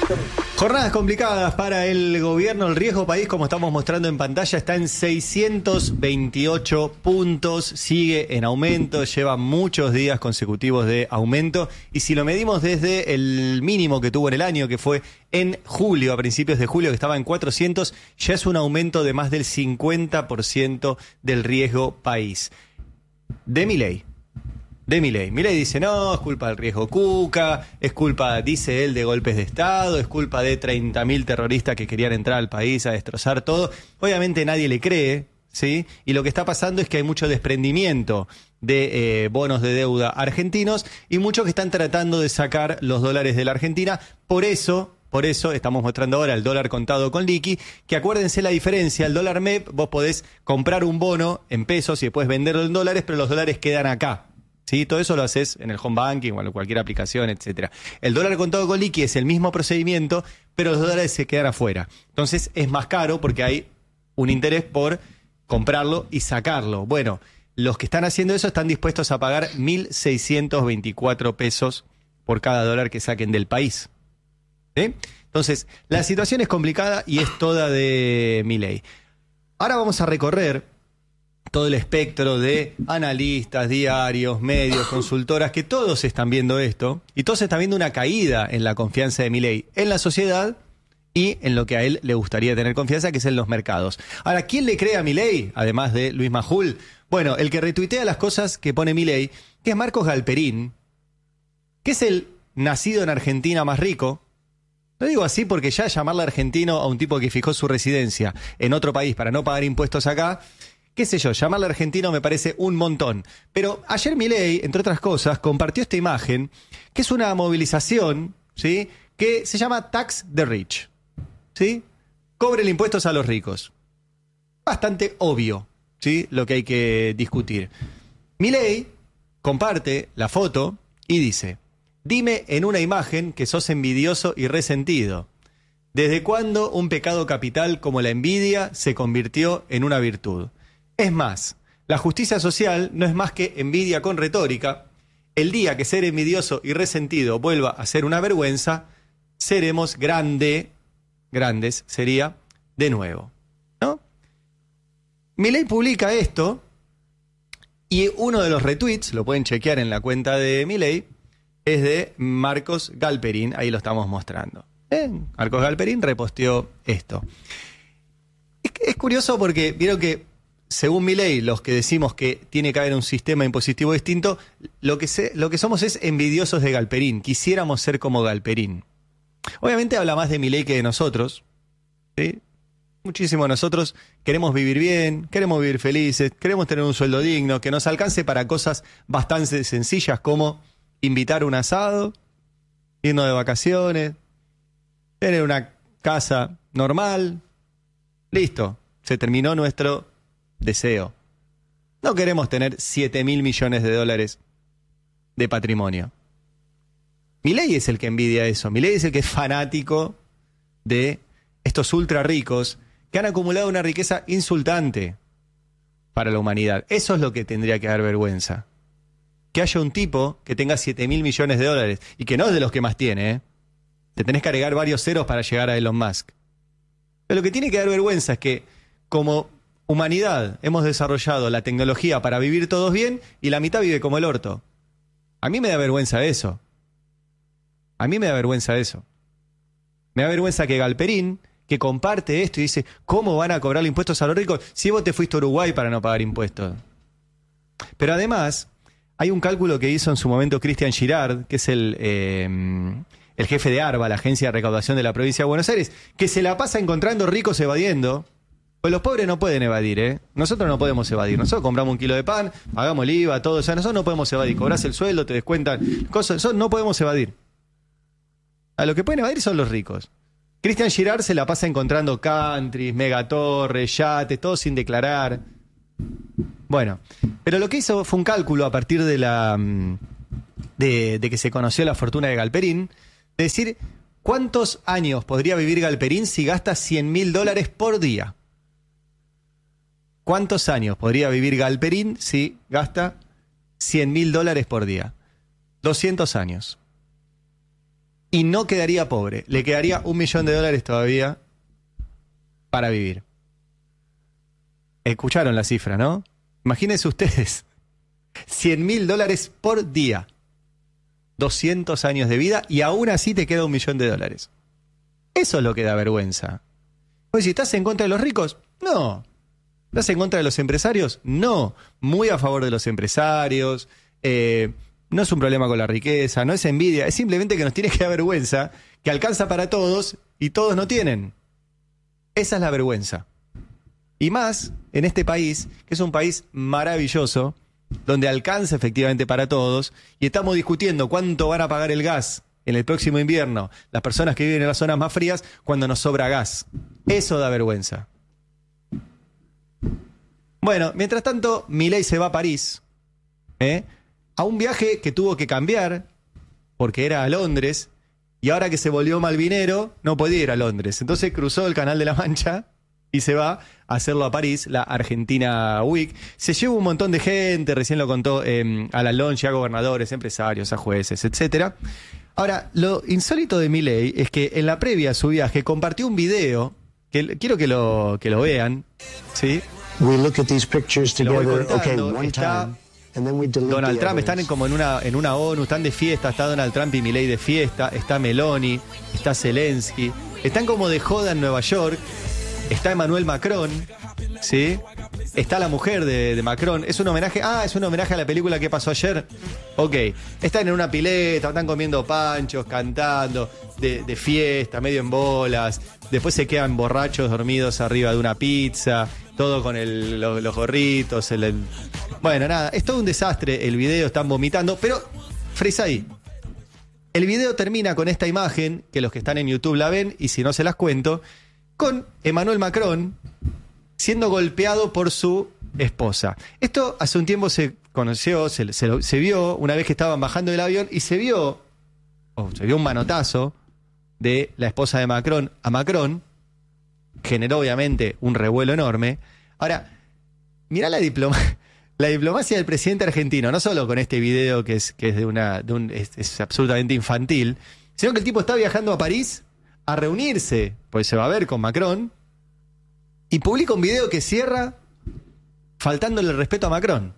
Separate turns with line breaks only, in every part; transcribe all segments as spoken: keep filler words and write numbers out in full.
Jornadas complicadas para el gobierno. El riesgo país, como estamos mostrando en pantalla, está en seiscientos veintiocho puntos. Sigue en aumento, lleva muchos días consecutivos de aumento. Y si lo medimos desde el mínimo que tuvo en el año, que fue en julio, a principios de julio, que estaba en cuatrocientos, ya es un aumento de más del cincuenta por ciento del riesgo país. De Milei. De Milei. Milei dice, no, es culpa del riesgo Cuca, es culpa, dice él, de golpes de Estado, es culpa de treinta mil terroristas que querían entrar al país a destrozar todo. Obviamente nadie le cree, ¿sí? Y lo que está pasando es que hay mucho desprendimiento de eh, bonos de deuda argentinos y muchos que están tratando de sacar los dólares de la Argentina. Por eso... Por eso estamos mostrando ahora el dólar contado con liqui, que acuérdense la diferencia, el dólar M E P, vos podés comprar un bono en pesos y después venderlo en dólares, pero los dólares quedan acá. ¿Sí? Todo eso lo haces en el home banking o en cualquier aplicación, etcétera. El dólar contado con liqui es el mismo procedimiento, pero los dólares se quedan afuera. Entonces es más caro porque hay un interés por comprarlo y sacarlo. Bueno, los que están haciendo eso están dispuestos a pagar mil seiscientos veinticuatro pesos por cada dólar que saquen del país. ¿Sí? Entonces, la situación es complicada y es toda de Milei. Ahora vamos a recorrer todo el espectro de analistas, diarios, medios, consultoras, que todos están viendo esto y todos están viendo una caída en la confianza de Milei en la sociedad y en lo que a él le gustaría tener confianza, que es en los mercados. Ahora, ¿quién le cree a Milei, además de Luis Majul? Bueno, el que retuitea las cosas que pone Milei, que es Marcos Galperín, que es el nacido en Argentina más rico. Lo digo así porque ya llamarle argentino a un tipo que fijó su residencia en otro país para no pagar impuestos acá, qué sé yo, llamarle argentino me parece un montón. Pero ayer Milei, entre otras cosas, compartió esta imagen, que es una movilización, ¿sí?, que se llama Tax the Rich, ¿sí? Cobren impuestos a los ricos. Bastante obvio, ¿sí?, lo que hay que discutir. Milei comparte la foto y dice: dime en una imagen que sos envidioso y resentido. ¿Desde cuándo un pecado capital como la envidia se convirtió en una virtud? Es más, la justicia social no es más que envidia con retórica. El día que ser envidioso y resentido vuelva a ser una vergüenza, seremos grande, grandes sería, de nuevo, ¿no? Milei publica esto y uno de los retweets, lo pueden chequear en la cuenta de Milei, es de Marcos Galperín, ahí lo estamos mostrando. ¿Eh? Marcos Galperín reposteó esto. Es, es curioso porque vieron que, según Milei, los que decimos que tiene que haber un sistema impositivo distinto, lo que, se, lo que somos es envidiosos de Galperín. Quisiéramos ser como Galperín. Obviamente habla más de Milei que de nosotros, ¿sí? Muchísimo de nosotros queremos vivir bien, queremos vivir felices, queremos tener un sueldo digno, que nos alcance para cosas bastante sencillas como invitar un asado, irnos de vacaciones, tener una casa normal. Listo, se terminó nuestro deseo. No queremos tener siete mil millones de dólares de patrimonio. Milei es el que envidia eso. Milei es el que es fanático de estos ultra ricos que han acumulado una riqueza insultante para la humanidad. Eso es lo que tendría que dar vergüenza. Que haya un tipo que tenga siete mil millones de dólares y que no es de los que más tiene, ¿eh? Te tenés que agregar varios ceros para llegar a Elon Musk. Pero lo que tiene que dar vergüenza es que como humanidad hemos desarrollado la tecnología para vivir todos bien y la mitad vive como el orto. A mí me da vergüenza eso. A mí me da vergüenza eso. Me da vergüenza que Galperín, que comparte esto y dice, ¿cómo van a cobrar impuestos a los ricos si vos te fuiste a Uruguay para no pagar impuestos? Pero además, hay un cálculo que hizo en su momento Cristian Girard, que es el, eh, el jefe de ARBA, la Agencia de Recaudación de la Provincia de Buenos Aires, que se la pasa encontrando ricos evadiendo. Pues los pobres no pueden evadir, ¿eh? Nosotros no podemos evadir. Nosotros compramos un kilo de pan, pagamos el I V A, todo. O sea, nosotros no podemos evadir. Cobrás el sueldo, te descuentan cosas. Nosotros no podemos evadir. A lo que pueden evadir son los ricos. Cristian Girard se la pasa encontrando countries, megatorres, yates, todo sin declarar. Bueno, pero lo que hizo fue un cálculo a partir de la de, de que se conoció la fortuna de Galperín, de decir cuántos años podría vivir Galperín si gasta cien mil dólares por día. ¿Cuántos años podría vivir Galperín si gasta cien mil dólares por día? doscientos años. y no quedaría pobre. Le quedaría un millón de dólares todavía para vivir. Escucharon la cifra, ¿no? Imagínense ustedes, cien mil dólares por día, doscientos años de vida y aún así te queda un millón de dólares. Eso es lo que da vergüenza. Oye, si estás en contra de los ricos, no. ¿Estás en contra de los empresarios? No. Muy a favor de los empresarios. Eh, no es un problema con la riqueza, no es envidia, es simplemente que nos tiene que dar vergüenza, que alcanza para todos y todos no tienen. Esa es la vergüenza. Y más en este país, que es un país maravilloso, donde alcanza efectivamente para todos, y estamos discutiendo cuánto van a pagar el gas en el próximo invierno las personas que viven en las zonas más frías cuando nos sobra gas. Eso da vergüenza. Bueno, mientras tanto, Milei se va a París, ¿eh? a un viaje que tuvo que cambiar, porque era a Londres, y ahora que se volvió malvinero, no podía ir a Londres. Entonces cruzó el Canal de la Mancha y se va a hacerlo a París, la Argentina Week. Se lleva un montón de gente, recién lo contó eh, a la Lonchi, a gobernadores, empresarios, a jueces, etcétera. Ahora, lo insólito de Milei es que en la previa a su viaje compartió un video, que quiero que lo, que lo vean, ¿sí?
We look at these pictures
Lo voy
together.
contando,
Okay, one
está
time, and then we delete
Donald
the
Trump, están en,
evidence.
como en una, en una ONU, están de fiesta, está Donald Trump y Milei de fiesta, está Meloni, está Zelensky, están como de joda en Nueva York, está Emmanuel Macron, ¿sí? Está la mujer de, de Macron. Es un homenaje, ah, es un homenaje a la película que pasó ayer. Ok, están en una pileta, están comiendo panchos, cantando, de, de fiesta, medio en bolas, después se quedan borrachos dormidos arriba de una pizza, todo con el, los, los gorritos, el, el... Bueno, nada, es todo un desastre el video, están vomitando, pero frisa ahí. El video termina con esta imagen, que los que están en YouTube la ven, y si no se las cuento, con Emmanuel Macron siendo golpeado por su esposa. Esto hace un tiempo se conoció, se, se, se vio, una vez que estaban bajando del avión, y se vio, oh, se vio un manotazo de la esposa de Macron a Macron, generó obviamente un revuelo enorme. Ahora, mirá la diplomacia. La diplomacia del presidente argentino, no solo con este video que es, que es de una, de un, es, es absolutamente infantil, sino que el tipo está viajando a París a reunirse, pues se va a ver con Macron, y publica un video que cierra faltándole el respeto a Macron.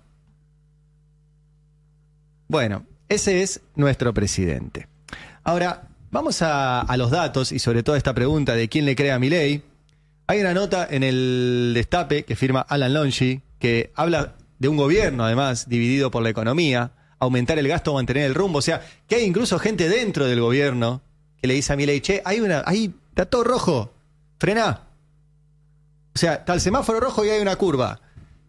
Bueno, ese es nuestro presidente. Ahora, vamos a, a los datos y sobre todo esta pregunta de quién le cree a Milei. Hay una nota en el Destape que firma Alan Lonchi que habla de un gobierno, además, dividido por la economía, aumentar el gasto o mantener el rumbo. O sea, que hay incluso gente dentro del gobierno que le dice a Milei, che, hay una, ahí está todo rojo, frená. O sea, está el semáforo rojo y hay una curva.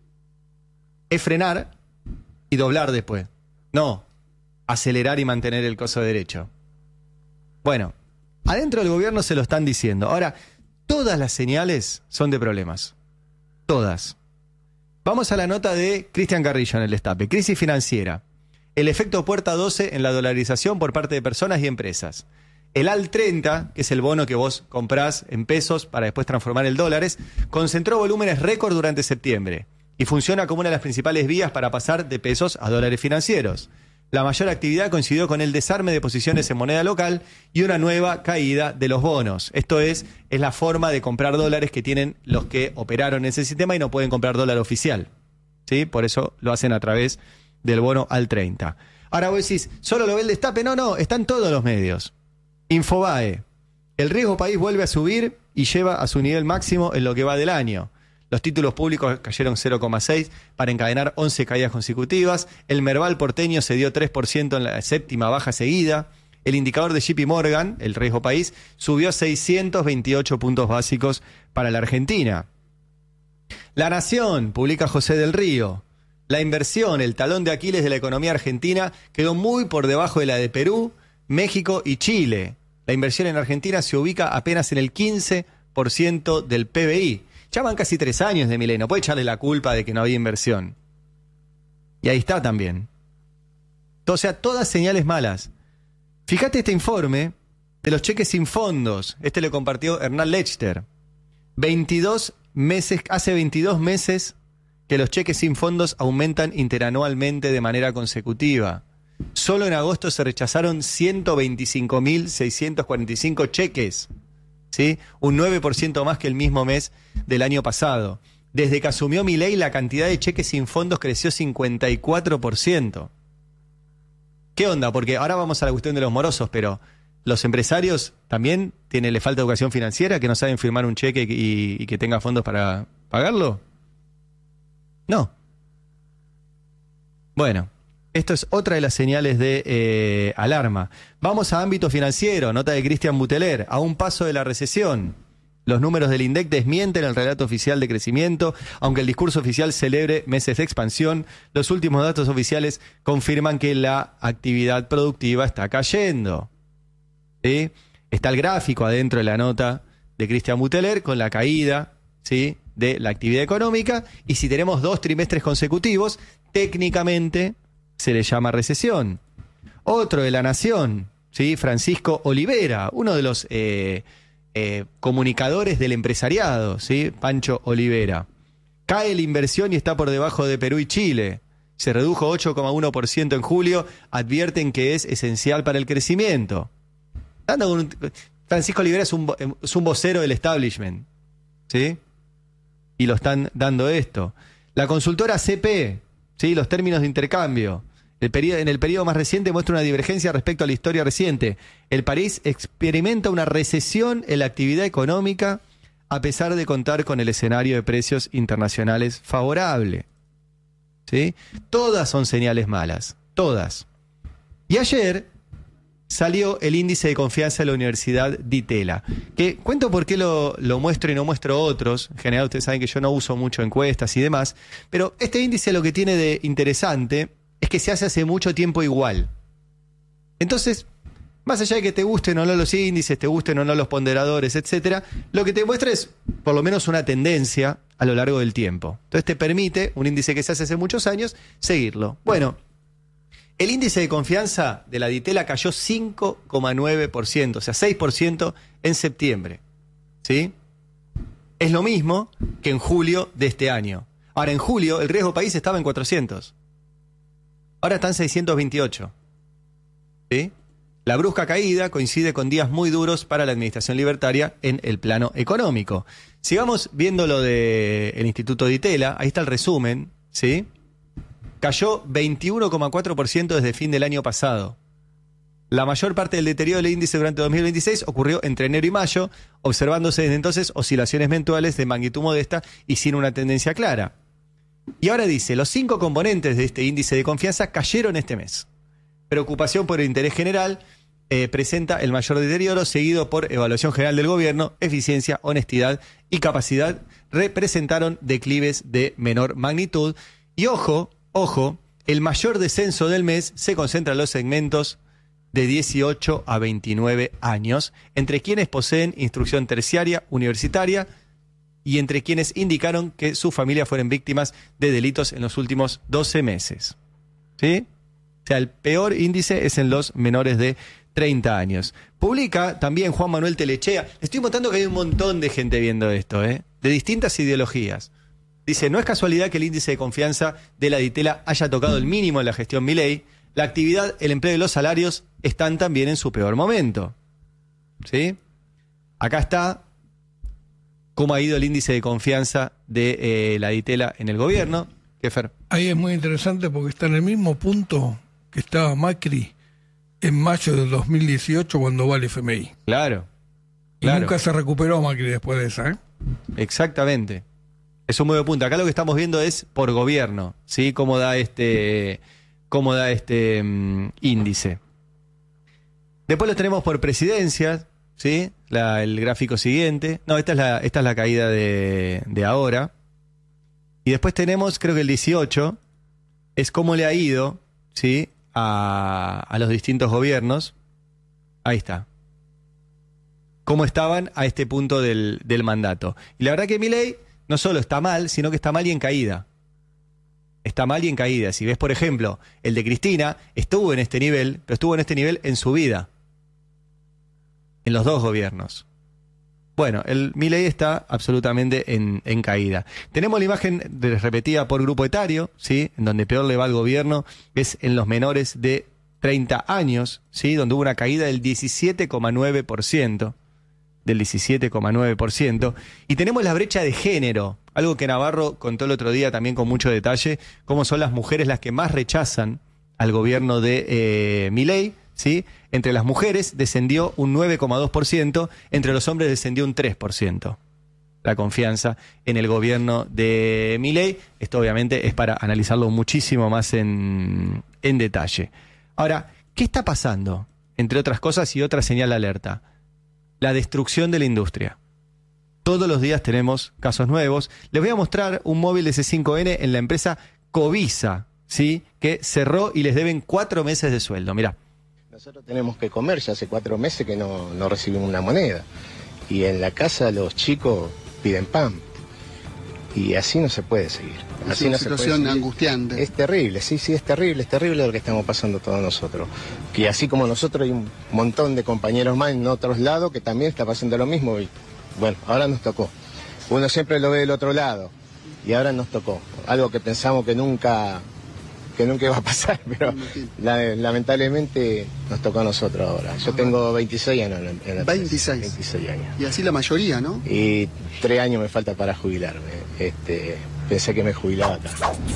Es frenar y doblar después. No, acelerar y mantener el coso derecho. Bueno, adentro del gobierno se lo están diciendo. Ahora, todas las señales son de problemas. Todas. Vamos a la nota de Cristian Carrillo en el Destape. Crisis financiera. El efecto puerta doce en la dolarización por parte de personas y empresas. El A L treinta, que es el bono que vos comprás en pesos para después transformar en dólares, concentró volúmenes récord durante septiembre y funciona como una de las principales vías para pasar de pesos a dólares financieros. La mayor actividad coincidió con el desarme de posiciones en moneda local y una nueva caída de los bonos. Esto es, es la forma de comprar dólares que tienen los que operaron en ese sistema y no pueden comprar dólar oficial, ¿sí? Por eso lo hacen a través del bono A L treinta. Ahora vos decís, ¿solo lo ve el Destape? No, no, están todos los medios. Infobae. El riesgo país vuelve a subir y lleva a su nivel máximo en lo que va del año. Los títulos públicos cayeron cero coma seis para encadenar once caídas consecutivas. El Merval porteño se dio tres por ciento en la séptima baja seguida. El indicador de J P Morgan, el riesgo país, subió seiscientos veintiocho puntos básicos para la Argentina. La Nación, publica José del Río. La inversión, el talón de Aquiles de la economía argentina, quedó muy por debajo de la de Perú, México y Chile. La inversión en Argentina se ubica apenas en el quince por ciento del P B I. Ya van casi tres años de Milei, no puede echarle la culpa de que no había inversión. Y ahí está también. O sea, todas señales malas. Fíjate este informe de los cheques sin fondos. Este le compartió Hernán Lechter. veintidós meses, hace veintidós meses que los cheques sin fondos aumentan interanualmente de manera consecutiva. Solo en agosto se rechazaron ciento veinticinco mil seiscientos cuarenta y cinco cheques, ¿sí? Un nueve por ciento más que el mismo mes del año pasado. Desde que asumió Milei, la cantidad de cheques sin fondos creció cincuenta y cuatro por ciento. ¿Qué onda? Porque ahora vamos a la cuestión de los morosos, pero los empresarios también tienen, le falta educación financiera, que no saben firmar un cheque y, y que tenga fondos para pagarlo. No. Bueno, esto es otra de las señales de eh, alarma. Vamos a ámbito financiero, nota de Cristian Buteler, a un paso de la recesión. Los números del INDEC desmienten el relato oficial de crecimiento, aunque el discurso oficial celebre meses de expansión. Los últimos datos oficiales confirman que la actividad productiva está cayendo. ¿Sí? Está el gráfico adentro de la nota de Cristian Buteler con la caída, ¿sí?, de la actividad económica, y si tenemos dos trimestres consecutivos, técnicamente se le llama recesión. Otro de La Nación, ¿sí?, Francisco Olivera, uno de los eh, eh, comunicadores del empresariado, ¿sí?, Pancho Olivera. Cae la inversión y está por debajo de Perú y Chile. Se redujo ocho coma uno por ciento en julio, advierten que es esencial para el crecimiento. Francisco Olivera es un, es un vocero del establishment, ¿sí?, y lo están dando esto. La consultora C P, ¿sí?, los términos de intercambio. El periodo, en el periodo más reciente muestra una divergencia respecto a la historia reciente. El país experimenta una recesión en la actividad económica a pesar de contar con el escenario de precios internacionales favorable. ¿Sí? Todas son señales malas, todas. Y ayer salió el índice de confianza de la Universidad Di Itela, que cuento por qué lo, lo muestro y no muestro otros. En general ustedes saben que yo no uso mucho encuestas y demás, pero este índice lo que tiene de interesante es que se hace hace mucho tiempo igual. Entonces, más allá de que te gusten o no los índices, te gusten o no los ponderadores, etcétera, lo que te muestra es por lo menos una tendencia a lo largo del tiempo. Entonces te permite, un índice que se hace hace muchos años, seguirlo. Bueno, el índice de confianza de la Di Itela cayó cinco coma nueve por ciento, o sea, seis por ciento en septiembre. ¿Sí? Es lo mismo que en julio de este año. Ahora, en julio el riesgo país estaba en cuatrocientos. Ahora están seiscientos veintiocho. ¿Sí? La brusca caída coincide con días muy duros para la administración libertaria en el plano económico. Sigamos viendo lo del Instituto Di Itela. Ahí está el resumen, ¿sí? Cayó veintiuno coma cuatro por ciento desde fin del año pasado. La mayor parte del deterioro del índice durante dos mil veintiséis ocurrió entre enero y mayo, observándose desde entonces oscilaciones mensuales de magnitud modesta y sin una tendencia clara. Y ahora dice, los cinco componentes de este índice de confianza cayeron este mes. Preocupación por el interés general eh, presenta el mayor deterioro, seguido por evaluación general del gobierno, eficiencia, honestidad y capacidad representaron declives de menor magnitud. Y ojo, Ojo, el mayor descenso del mes se concentra en los segmentos de dieciocho a veintinueve años, entre quienes poseen instrucción terciaria, universitaria, y entre quienes indicaron que sus familias fueron víctimas de delitos en los últimos doce meses. ¿Sí? O sea, el peor índice es en los menores de treinta años. Publica también Juan Manuel Telechea. Estoy mostrando que hay un montón de gente viendo esto, ¿eh? De distintas ideologías. Dice, no es casualidad que el índice de confianza de la Di Itela haya tocado el mínimo en la gestión Milei. La actividad, el empleo y los salarios están también en su peor momento. ¿Sí? Acá está cómo ha ido el índice de confianza de eh, la Di Itela en el gobierno. ¿Qué, Fer?
Ahí es muy interesante porque está en el mismo punto que estaba Macri en mayo del dos mil dieciocho cuando va al F M I.
Claro.
Y
claro.
nunca se recuperó Macri después de esa, ¿eh?
Exactamente. Es un muy buen punto. Acá lo que estamos viendo es por gobierno, ¿sí? Cómo da este, cómo da este um, índice. Después lo tenemos por presidencias, ¿sí? La, el gráfico siguiente. No, esta es la, esta es la caída de, de ahora. Y después tenemos, creo que el dieciocho, es cómo le ha ido, ¿sí?, a, a los distintos gobiernos. Ahí está. Cómo estaban a este punto del, del mandato. Y la verdad que Milei no solo está mal, sino que está mal y en caída. Está mal y en caída. Si ves, por ejemplo, el de Cristina, estuvo en este nivel, pero estuvo en este nivel en su vida. En los dos gobiernos. Bueno, el Milei está absolutamente en, en caída. Tenemos la imagen de, repetida por grupo etario, ¿sí? En donde peor le va al gobierno es en los menores de treinta años, ¿sí? Donde hubo una caída del diecisiete coma nueve por ciento. Del diecisiete coma nueve por ciento. Y tenemos la brecha de género, algo que Navarro contó el otro día también con mucho detalle, cómo son las mujeres las que más rechazan al gobierno de eh, Milei, ¿sí? Entre las mujeres descendió un nueve coma dos por ciento, entre los hombres descendió un tres por ciento. La confianza en el gobierno de Milei. Esto obviamente es para analizarlo muchísimo más en, en detalle. Ahora, ¿qué está pasando? Entre otras cosas y otra señal de alerta. La destrucción de la industria. Todos los días tenemos casos nuevos. Les voy a mostrar un móvil de C cinco N en la empresa Covisa, ¿sí? Que cerró y les deben cuatro meses de sueldo. Mirá.
Nosotros tenemos que comer, ya hace cuatro meses que no, no recibimos una moneda. Y en la casa los chicos piden pan. Y así no se puede seguir. Así
Es una
no
situación
se puede seguir.
angustiante.
Es terrible, sí, sí, es terrible, es terrible lo que estamos pasando todos nosotros. Que así como nosotros hay un montón de compañeros más en otros lados que también está pasando lo mismo. Y bueno, ahora nos tocó. Uno siempre lo ve del otro lado. Y ahora nos tocó. Algo que pensamos que nunca, que nunca iba a pasar, pero la, lamentablemente nos tocó a nosotros ahora. Yo tengo veintiséis años en la, en la
veintiséis.
veintiséis años.
Y así la mayoría, ¿no?
Y tres años me falta para jubilarme. Este, pensé que me jubilaba acá.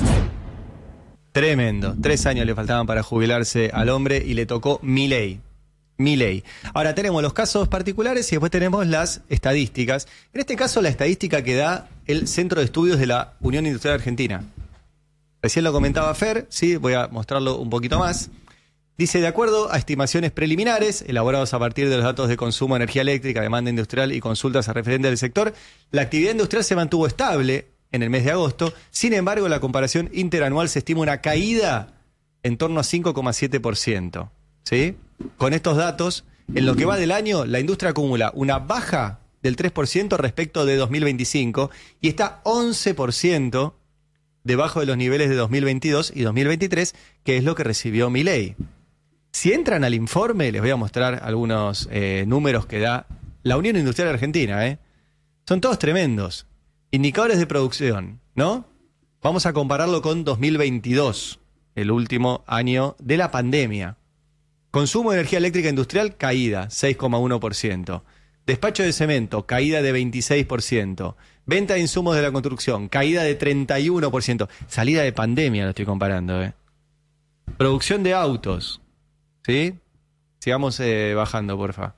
Tremendo. Tres años le faltaban para jubilarse al hombre y le tocó Milei. Milei. Ahora tenemos los casos particulares y después tenemos las estadísticas. En este caso, la estadística que da el Centro de Estudios de la Unión Industrial Argentina. Recién lo comentaba Fer, sí, voy a mostrarlo un poquito más. Dice, de acuerdo a estimaciones preliminares, elaborados a partir de los datos de consumo de energía eléctrica, demanda industrial y consultas a referentes del sector, la actividad industrial se mantuvo estable en el mes de agosto. Sin embargo, en la comparación interanual se estima una caída en torno a cinco coma siete por ciento. ¿Sí? Con estos datos, en lo que va del año, la industria acumula una baja del tres por ciento respecto de dos mil veinticinco y está once por ciento debajo de los niveles de dos mil veintidós y dos mil veintitrés, que es lo que recibió Milei. Si entran al informe, les voy a mostrar algunos eh, números que da la Unión Industrial Argentina. ¿eh? Son todos tremendos. Indicadores de producción, ¿no? Vamos a compararlo con dos mil veintidós, el último año de la pandemia. Consumo de energía eléctrica industrial, caída, seis coma uno por ciento. Despacho de cemento, caída de veintiséis por ciento. Venta de insumos de la construcción, caída de treinta y uno por ciento. Salida de pandemia lo estoy comparando. ¿eh? Producción de autos, ¿sí? Sigamos eh, bajando, porfa.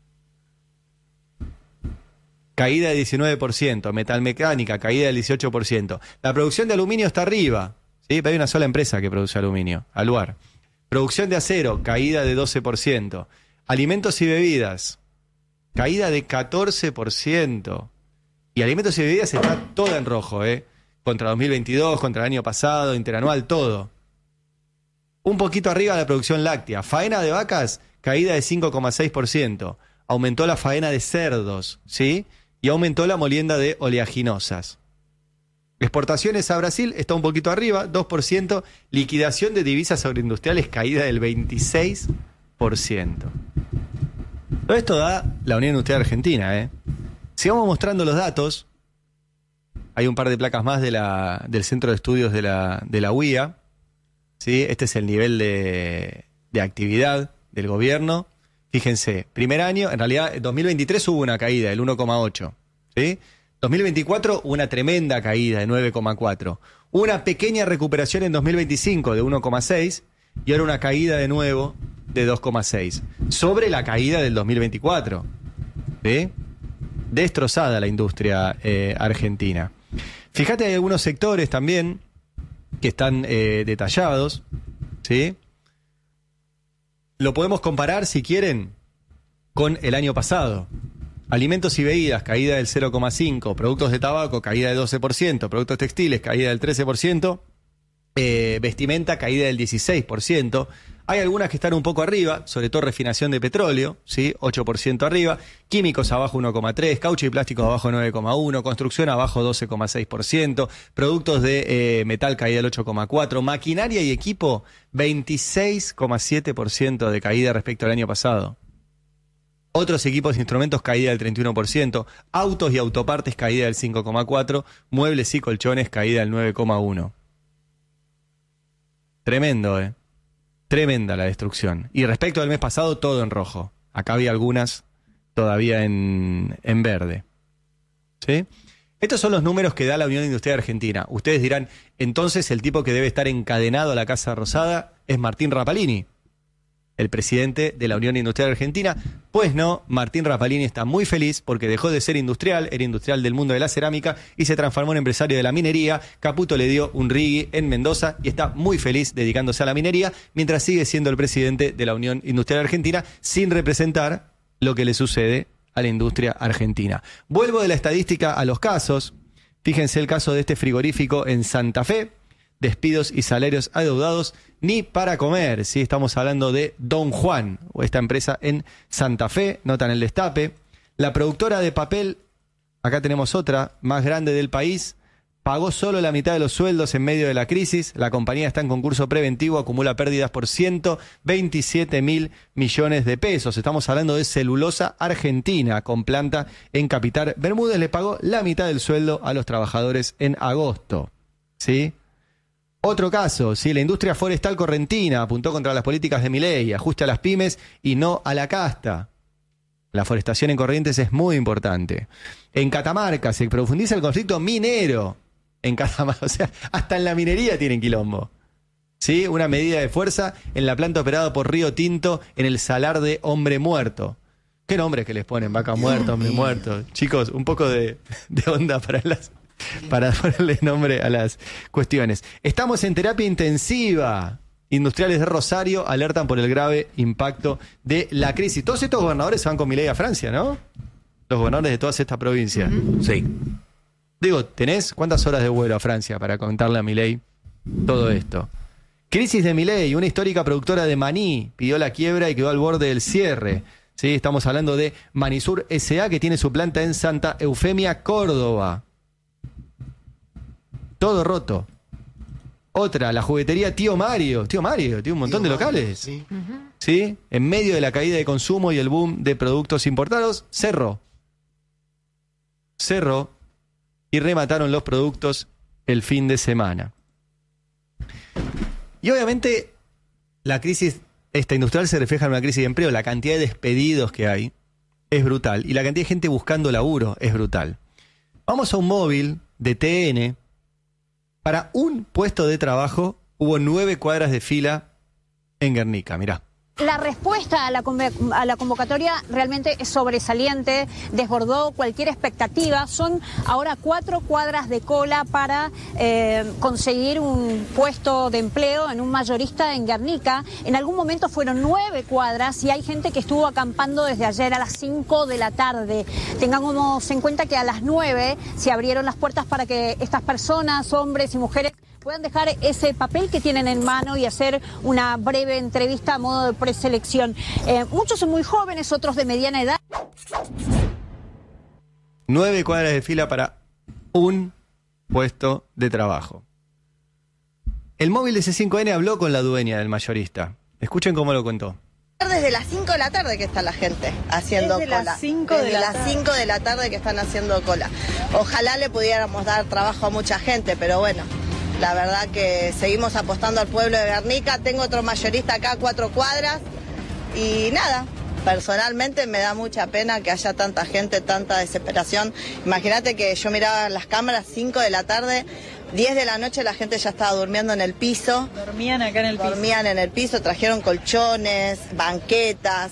Caída de diecinueve por ciento. Metalmecánica, caída del dieciocho por ciento. La producción de aluminio está arriba, ¿sí? Pero hay una sola empresa que produce aluminio, Aluar. Producción de acero, caída de doce por ciento. Alimentos y bebidas, caída de catorce por ciento. Y alimentos y bebidas está toda en rojo, ¿eh? Contra dos mil veintidós, contra el año pasado, interanual, todo. Un poquito arriba la producción láctea. Faena de vacas, caída de cinco coma seis por ciento. Aumentó la faena de cerdos, ¿sí? Y aumentó la molienda de oleaginosas. Exportaciones a Brasil está un poquito arriba, dos por ciento. Liquidación de divisas agroindustriales, caída del veintiséis por ciento. Todo esto da la Unión Industrial Argentina, ¿eh? Sigamos mostrando los datos. Hay un par de placas más de la, del Centro de Estudios de la, de la U I A. ¿Sí? Este es el nivel de, de actividad del gobierno. Fíjense, primer año, en realidad en dos mil veintitrés hubo una caída del uno coma ocho. ¿Sí? dos mil veinticuatro una tremenda caída de nueve coma cuatro. Una pequeña recuperación en dos mil veinticinco de uno coma seis y ahora una caída de nuevo de dos coma seis. Sobre la caída del dos mil veinticuatro. ¿Sí? Destrozada la industria eh, argentina. Fíjate, hay algunos sectores también que están eh, detallados, ¿sí? Lo podemos comparar, si quieren, con el año pasado. Alimentos y bebidas, caída del cero coma cinco. Productos de tabaco, caída del doce por ciento. Productos textiles, caída del trece por ciento. Eh, vestimenta, caída del dieciséis por ciento. Hay algunas que están un poco arriba, sobre todo refinación de petróleo, ¿sí? ocho por ciento arriba. Químicos abajo uno coma tres, caucho y plástico abajo nueve coma uno, construcción abajo doce coma seis por ciento, productos de eh, metal caída del ocho coma cuatro, maquinaria y equipo veintiséis coma siete por ciento de caída respecto al año pasado. Otros equipos e instrumentos caída del treinta y uno por ciento, autos y autopartes caída del cinco coma cuatro por ciento, muebles y colchones caída del nueve coma uno por ciento. Tremendo, ¿eh? Tremenda la destrucción. Y respecto al mes pasado, todo en rojo. Acá había algunas todavía en, en verde. ¿Sí? Estos son los números que da la Unión Industrial Argentina. Ustedes dirán, entonces el tipo que debe estar encadenado a la Casa Rosada es Martín Rapalini, el presidente de la Unión Industrial Argentina. Pues no, Martín Rapalini está muy feliz porque dejó de ser industrial, era industrial del mundo de la cerámica y se transformó en empresario de la minería. Caputo le dio un rigui en Mendoza y está muy feliz dedicándose a la minería, mientras sigue siendo el presidente de la Unión Industrial Argentina sin representar lo que le sucede a la industria argentina. Vuelvo de la estadística a los casos. Fíjense el caso de este frigorífico en Santa Fe. Despidos y salarios adeudados ni para comer. ¿Sí? Estamos hablando de Don Juan, o esta empresa en Santa Fe, notan el destape. La productora de papel, acá tenemos otra, más grande del país, pagó solo la mitad de los sueldos en medio de la crisis. La compañía está en concurso preventivo, acumula pérdidas por ciento veintisiete mil millones de pesos. Estamos hablando de Celulosa Argentina, con planta en Capital Bermúdez. Le pagó la mitad del sueldo a los trabajadores en agosto. ¿Sí? Otro caso, ¿sí? La industria forestal correntina apuntó contra las políticas de Milei, ajuste a las pymes y no a la casta. La forestación en Corrientes es muy importante. En Catamarca se profundiza el conflicto minero. En Catamarca, o sea, hasta en la minería tienen quilombo. ¿Sí? Una medida de fuerza en la planta operada por Río Tinto en el Salar de Hombre Muerto. ¿Qué nombres que les ponen? Vaca muerta, hombre muerto. Chicos, un poco de, de onda para las... para ponerle nombre a las cuestiones. Estamos en terapia intensiva. Industriales de Rosario alertan por el grave impacto de la crisis. Todos estos gobernadores se van con Milei a Francia, ¿no? Los gobernadores de todas estas provincias.
Uh-huh. Sí.
Digo, ¿tenés cuántas horas de vuelo a Francia para contarle a Milei todo esto? Crisis de Milei. Una histórica productora de maní pidió la quiebra y quedó al borde del cierre. ¿Sí? Estamos hablando de Manisur S A, que tiene su planta en Santa Eufemia, Córdoba. Todo roto. Otra, la juguetería Tío Mario. Tío Mario, tiene un montón
Tío
de
Mario,
locales.
sí.
Uh-huh. ¿Sí? En medio de la caída de consumo y el boom de productos importados, cerró. Cerró y remataron los productos el fin de semana. Y obviamente la crisis esta industrial se refleja en una crisis de empleo. La cantidad de despedidos que hay es brutal. Y la cantidad de gente buscando laburo es brutal. Vamos a un móvil de T N. Para un puesto de trabajo hubo nueve cuadras de fila en Guernica, mirá.
La respuesta a la, a la convocatoria realmente es sobresaliente, desbordó cualquier expectativa. Son ahora cuatro cuadras de cola para eh, conseguir un puesto de empleo en un mayorista en Guernica. En algún momento fueron nueve cuadras y hay gente que estuvo acampando desde ayer a las cinco de la tarde. Tengamos en cuenta que a las nueve se abrieron las puertas para que estas personas, hombres y mujeres, puedan dejar ese papel que tienen en mano y hacer una breve entrevista a modo de preselección. Eh, muchos son muy jóvenes, otros de mediana edad.
Nueve cuadras de fila para un puesto de trabajo. El móvil de C cinco N habló con la dueña del mayorista. Escuchen cómo lo contó.
Desde las cinco de la tarde que está la gente haciendo
Desde
cola.
las cinco de
Desde
la
las cinco de la tarde que están haciendo cola. Ojalá le pudiéramos dar trabajo a mucha gente, pero bueno. La verdad que seguimos apostando al pueblo de Guernica. Tengo otro mayorista acá a cuatro cuadras. Y nada, personalmente me da mucha pena que haya tanta gente, tanta desesperación. Imagínate que yo miraba las cámaras, cinco de la tarde, diez de la noche la gente ya estaba durmiendo en el piso.
Dormían acá en el piso.
Dormían en el piso, trajeron colchones, banquetas.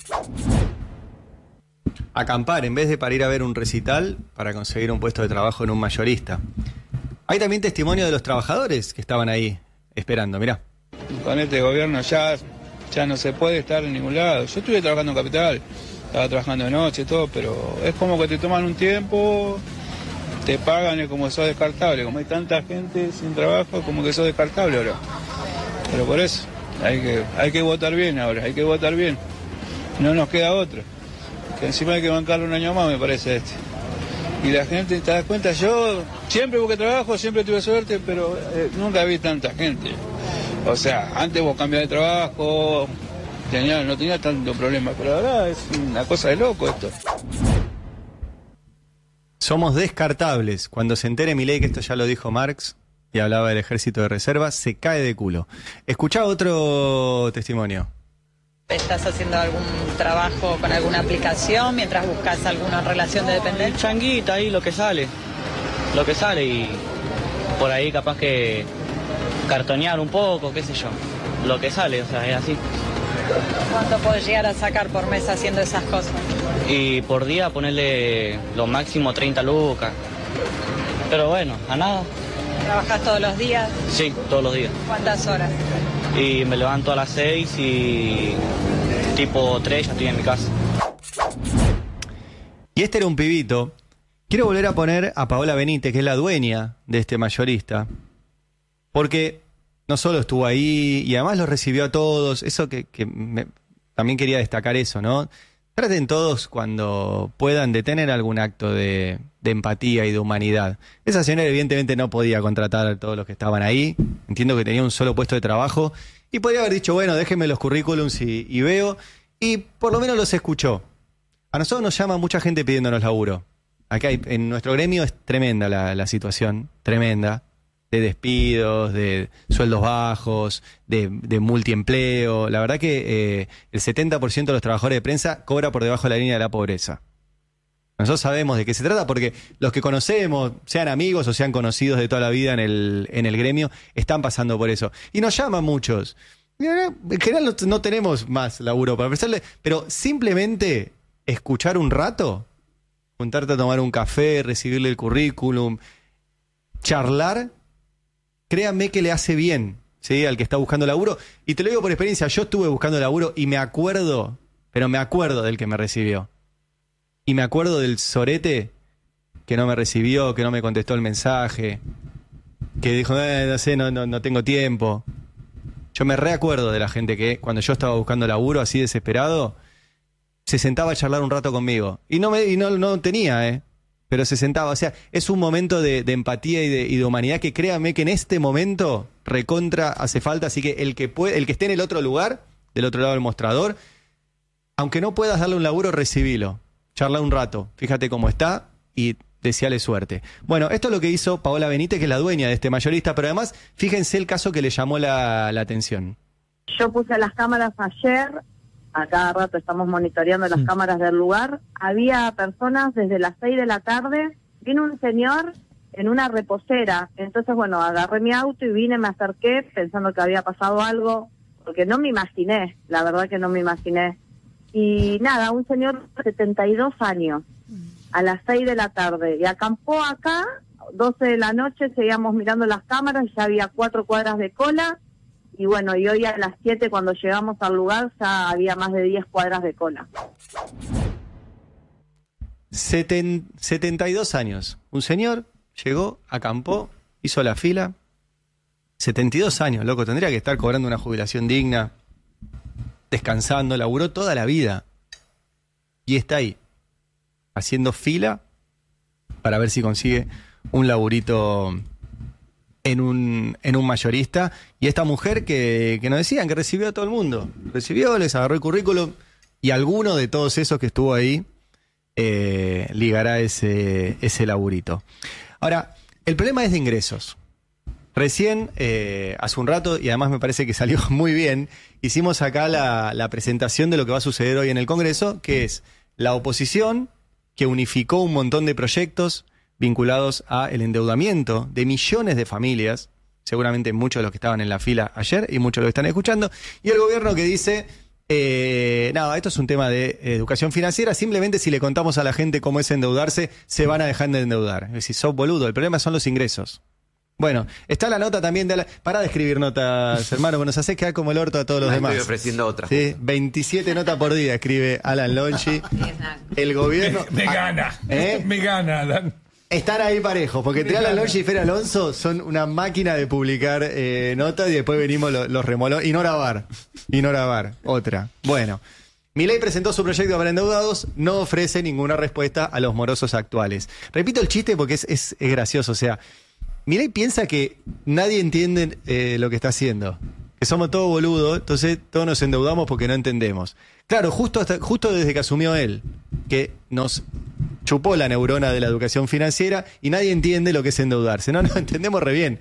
Acampar en vez de para ir a ver un recital para conseguir un puesto de trabajo en un mayorista. Hay también testimonio de los trabajadores que estaban ahí esperando, mirá.
Con este gobierno ya, ya no se puede estar en ningún lado. Yo estuve trabajando en Capital, estaba trabajando de noche y todo, pero es como que te toman un tiempo, te pagan, es como sos descartable. Como hay tanta gente sin trabajo, como que sos descartable ahora. Pero por eso, hay que, hay que votar bien ahora, hay que votar bien. No nos queda otro. Que encima hay que bancarlo un año más, me parece este. Y la gente, te das cuenta, yo siempre busqué trabajo, siempre tuve suerte, pero eh, nunca vi tanta gente. O sea, antes vos cambiabas de trabajo, tenía, no tenía tanto problema, pero ahora es una cosa de loco esto.
Somos descartables. Cuando se entere Milei, que esto ya lo dijo Marx, y hablaba del ejército de reserva, se cae de culo. Escuchá otro testimonio.
¿Estás haciendo algún trabajo con alguna aplicación mientras buscas alguna relación de dependencia?
Changuita ahí, lo que sale. Lo que sale y por ahí capaz que cartonear un poco, qué sé yo. Lo que sale, o sea, es así.
¿Cuánto podés llegar a sacar por mes haciendo esas cosas?
Y por día ponerle lo máximo treinta lucas. Pero bueno, a nada.
¿Trabajás todos los días?
Sí, todos los días.
¿Cuántas horas?
Y me levanto a las seis y tipo tres ya estoy en mi casa.
Y este era un pibito. Quiero volver a poner a Paola Benítez, que es la dueña de este mayorista, porque no solo estuvo ahí y además los recibió a todos. Eso que, que me, también quería destacar eso, ¿no? Traten todos, cuando puedan, de tener algún acto de, de empatía y de humanidad. Esa señora evidentemente no podía contratar a todos los que estaban ahí. Entiendo que tenía un solo puesto de trabajo. Y podría haber dicho, bueno, déjenme los currículums y, y veo. Y por lo menos los escuchó. A nosotros nos llama mucha gente pidiéndonos laburo. Acá hay, en nuestro gremio es tremenda la, la situación. Tremenda. De despidos, de sueldos bajos, de, de multiempleo. La verdad que eh, el setenta por ciento de los trabajadores de prensa cobra por debajo de la línea de la pobreza. Nosotros sabemos de qué se trata porque los que conocemos, sean amigos o sean conocidos de toda la vida en el, en el gremio, están pasando por eso. Y nos llaman muchos. En general no, no tenemos más laburo para ofrecerle, pero simplemente escuchar un rato, juntarte a tomar un café, recibirle el currículum, charlar, créanme que le hace bien, ¿sí? Al que está buscando laburo. Y te lo digo por experiencia, yo estuve buscando laburo y me acuerdo, pero me acuerdo del que me recibió. Y me acuerdo del sorete que no me recibió, que no me contestó el mensaje, que dijo, eh, no sé, no, no, no tengo tiempo. Yo me reacuerdo de la gente que cuando yo estaba buscando laburo así desesperado, se sentaba a charlar un rato conmigo. Y no, me, y no, no tenía, ¿eh? Pero se sentaba, o sea, es un momento de, de empatía y de, y de humanidad que créanme que en este momento recontra hace falta, así que el que puede, el que esté en el otro lugar, del otro lado del mostrador, aunque no puedas darle un laburo, recibilo, charla un rato, fíjate cómo está y deseale suerte. Bueno, esto es lo que hizo Paola Benítez, que es la dueña de este mayorista, pero además, fíjense el caso que le llamó la, la atención.
Yo puse las cámaras ayer. A cada rato estamos monitoreando las mm. cámaras del lugar. Había personas desde las seis de la tarde. Vino un señor en una reposera. Entonces, bueno, agarré mi auto y vine, me acerqué pensando que había pasado algo, porque no me imaginé, la verdad que no me imaginé. Y nada, un señor de setenta y dos años, a las seis de la tarde. Y acampó acá, doce de la noche, seguíamos mirando las cámaras, ya había cuatro cuadras de cola. Y bueno, y hoy a las siete cuando llegamos al lugar ya había más de diez cuadras de cola.
Seten, setenta y dos años. Un señor llegó, acampó, hizo la fila. setenta y dos años, loco. Tendría que estar cobrando una jubilación digna, descansando, laburó toda la vida. Y está ahí, haciendo fila para ver si consigue un laburito en un, en un mayorista. Y esta mujer que, que nos decían que recibió a todo el mundo. Recibió, les agarró el currículum y alguno de todos esos que estuvo ahí eh, ligará ese, ese laburito. Ahora, el problema es de ingresos. Recién, eh, hace un rato, y además me parece que salió muy bien, hicimos acá la, la presentación de lo que va a suceder hoy en el Congreso, que es la oposición que unificó un montón de proyectos vinculados al endeudamiento de millones de familias, seguramente muchos de los que estaban en la fila ayer y muchos de los que están escuchando, y el gobierno que dice, eh, nada, esto es un tema de educación financiera, simplemente si le contamos a la gente cómo es endeudarse, se van a dejar de endeudar. Es decir, sos boludo, el problema son los ingresos. Bueno, está la nota también de la... Pará de escribir notas, hermano, que nos haces quedar como el orto a todos los
Me
demás.
Estoy ofreciendo otras.
Sí, veintisiete notas por día escribe Alan Lonchi. El gobierno...
Me, me gana,
¿Eh?
me gana, Alan.
Están ahí parejos, porque entre Alan Lonchi y Fer Alonso son una máquina de publicar eh, notas y después venimos los, los remolones. Y no grabar, y no grabar, otra. Bueno, Milei presentó su proyecto para endeudados, no ofrece ninguna respuesta a los morosos actuales. Repito el chiste porque es, es, es gracioso, o sea... Milei piensa que nadie entiende eh, lo que está haciendo, que somos todos boludos, entonces todos nos endeudamos porque no entendemos. Claro, justo, hasta, justo desde que asumió él, que nos chupó la neurona de la educación financiera y nadie entiende lo que es endeudarse. No, no, entendemos re bien.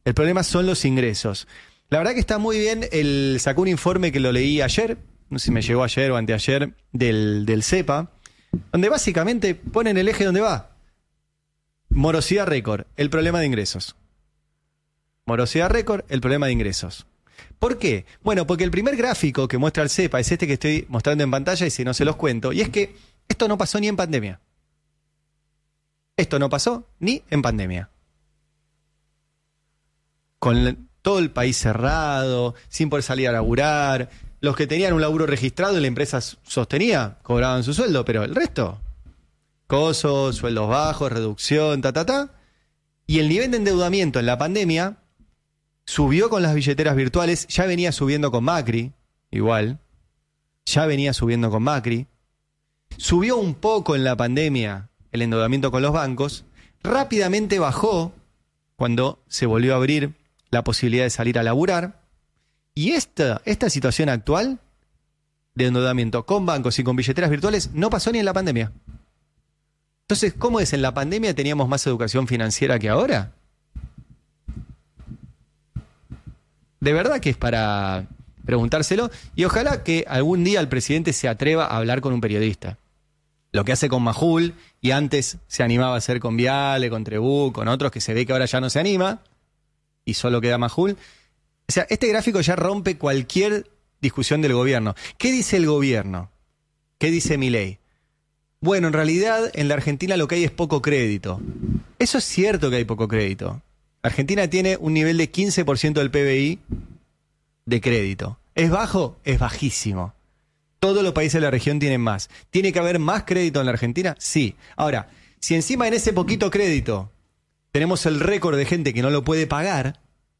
El problema son los ingresos. La verdad que está muy bien. Él sacó un informe que lo leí ayer, no sé si me llegó ayer o anteayer, del, del CEPA, donde básicamente ponen el eje donde va. Morosidad récord, el problema de ingresos. Morosidad récord, el problema de ingresos. ¿Por qué? Bueno, porque el primer gráfico que muestra el CEPA es este que estoy mostrando en pantalla y si no se los cuento. Y es que esto no pasó ni en pandemia. Esto no pasó ni en pandemia. Con todo el país cerrado, sin poder salir a laburar. Los que tenían un laburo registrado y la empresa sostenía, cobraban su sueldo, pero el resto, cosos, sueldos bajos, reducción, ta, ta, ta. Y el nivel de endeudamiento en la pandemia subió con las billeteras virtuales, ya venía subiendo con Macri, igual, ya venía subiendo con Macri. Subió un poco en la pandemia el endeudamiento con los bancos, rápidamente bajó cuando se volvió a abrir la posibilidad de salir a laburar. Y esta, esta situación actual de endeudamiento con bancos y con billeteras virtuales no pasó ni en la pandemia. Entonces, ¿cómo es? ¿En la pandemia teníamos más educación financiera que ahora? De verdad que es para preguntárselo y ojalá que algún día el presidente se atreva a hablar con un periodista. Lo que hace con Majul y antes se animaba a hacer con Viale, con Trebú, con otros que se ve que ahora ya no se anima y solo queda Majul. O sea, este gráfico ya rompe cualquier discusión del gobierno. ¿Qué dice el gobierno? ¿Qué dice Milei? Bueno, en realidad en la Argentina lo que hay es poco crédito. Eso es cierto que hay poco crédito. Argentina tiene un nivel de quince por ciento del P B I de crédito. ¿Es bajo? Es bajísimo. Todos los países de la región tienen más. ¿Tiene que haber más crédito en la Argentina? Sí. Ahora, si encima en ese poquito crédito tenemos el récord de gente que no lo puede pagar,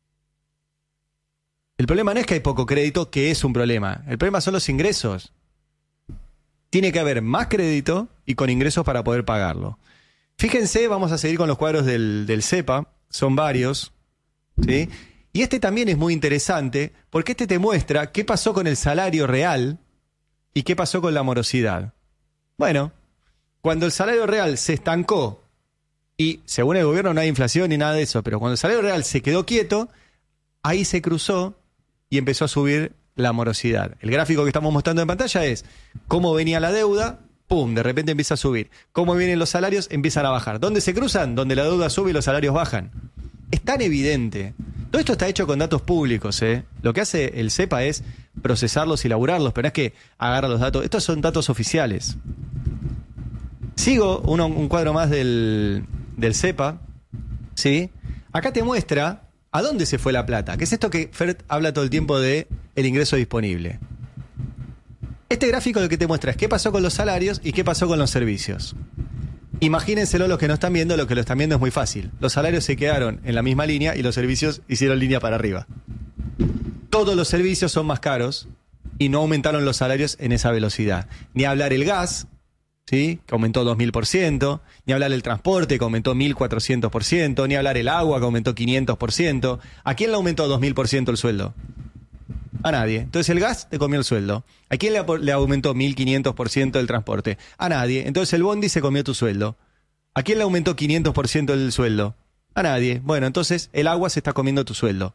el problema no es que hay poco crédito, que es un problema. El problema son los ingresos. Tiene que haber más crédito y con ingresos para poder pagarlo. Fíjense, vamos a seguir con los cuadros del, del CEPA. Son varios, ¿sí? Y este también es muy interesante porque este te muestra qué pasó con el salario real y qué pasó con la morosidad. Bueno, cuando el salario real se estancó y según el gobierno no hay inflación ni nada de eso, pero cuando el salario real se quedó quieto, ahí se cruzó y empezó a subir la morosidad. El gráfico que estamos mostrando en pantalla es cómo venía la deuda, pum, de repente empieza a subir. Cómo vienen los salarios, empiezan a bajar. ¿Dónde se cruzan? Donde la deuda sube y los salarios bajan. Es tan evidente. Todo esto está hecho con datos públicos, ¿eh? Lo que hace el CEPA es procesarlos y elaborarlos, pero no es que agarra los datos. Estos son datos oficiales. Sigo uno, un cuadro más del, del CEPA, ¿sí? Acá te muestra a dónde se fue la plata. ¿Qué es esto que Fer habla todo el tiempo de el ingreso disponible? Este gráfico lo que te muestra es qué pasó con los salarios y qué pasó con los servicios. Imagínenselo los que no están viendo, lo que lo están viendo es muy fácil. Los salarios se quedaron en la misma línea y los servicios hicieron línea para arriba. Todos los servicios son más caros y no aumentaron los salarios en esa velocidad. Ni hablar el gas, ¿sí? Que aumentó dos mil por ciento, ni hablar el transporte, que aumentó mil cuatrocientos por ciento, ni hablar el agua, que aumentó quinientos por ciento. ¿A quién le aumentó dos mil por ciento el sueldo? A nadie. Entonces el gas te comió el sueldo. ¿A quién le, le aumentó mil quinientos por ciento el transporte? A nadie. Entonces el bondi se comió tu sueldo. ¿A quién le aumentó quinientos por ciento el sueldo? A nadie. Bueno, entonces el agua se está comiendo tu sueldo.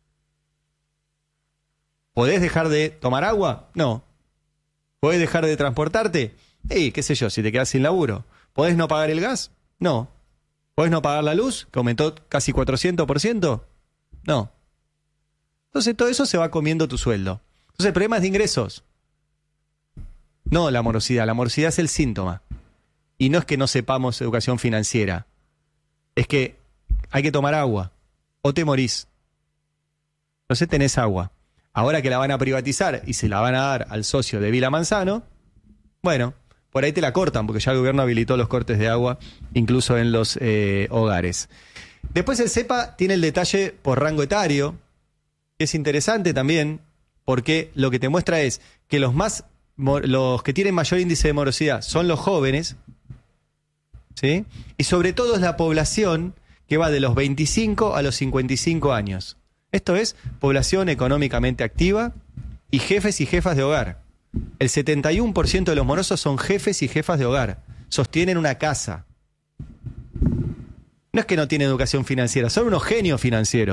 ¿Podés dejar de tomar agua? No. ¿Podés dejar de transportarte? Sí, qué sé yo, si te quedás sin laburo. ¿Podés no pagar el gas? No. ¿Podés no pagar la luz, que aumentó casi cuatrocientos por ciento? No. Entonces todo eso se va comiendo tu sueldo. Entonces el problema es de ingresos. No la morosidad. La morosidad es el síntoma. Y no es que no sepamos educación financiera. Es que hay que tomar agua. O te morís. Entonces tenés agua. Ahora que la van a privatizar y se la van a dar al socio de Vila Manzano, bueno, por ahí te la cortan porque ya el gobierno habilitó los cortes de agua incluso en los eh, hogares. Después el CEPA tiene el detalle por rango etario. Es interesante también porque lo que te muestra es que los más los que tienen mayor índice de morosidad son los jóvenes, ¿sí? Y sobre todo es la población que va de los veinticinco a los cincuenta y cinco años. Esto es población económicamente activa y jefes y jefas de hogar. El setenta y uno por ciento de los morosos son jefes y jefas de hogar. Sostienen una casa. No es que no tienen educación financiera, son unos genios financieros.